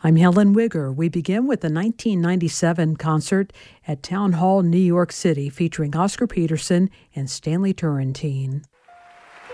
I'm Helen Wigger. We begin with the 1997 concert at Town Hall, New York City, featuring Oscar Peterson and Stanley Turrentine.